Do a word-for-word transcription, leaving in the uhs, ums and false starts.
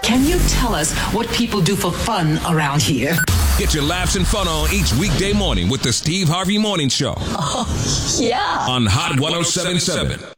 Can you tell us what people do for fun around here? Get your laughs and fun on each weekday morning with the Steve Harvey Morning Show. Oh, yeah. On Hot ten seventy-seven.